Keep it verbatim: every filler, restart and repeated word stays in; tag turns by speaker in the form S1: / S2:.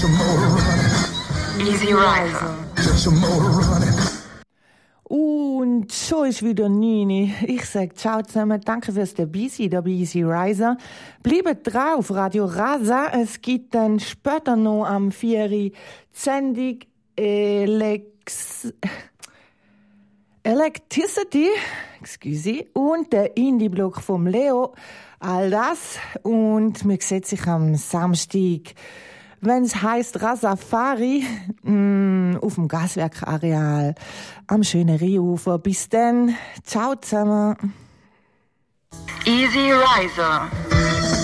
S1: Easy Riser.
S2: Und so ist wieder neun. Ich sage ciao zusammen, danke fürs dabei sein hier bei Easy Riser. Bleibt drauf, Radio Rasa. Es gibt dann später noch am vier Uhr die Sendung Elex... Electricity, excuse, und der Indie-Block vom Leo. All das. Und wir sehen sich am Samstag, wenn es heisst Rasafari, mm, auf dem Gaswerkareal am schönen Rheinufer. Bis dann. Ciao zusammen.
S1: Easy Riser.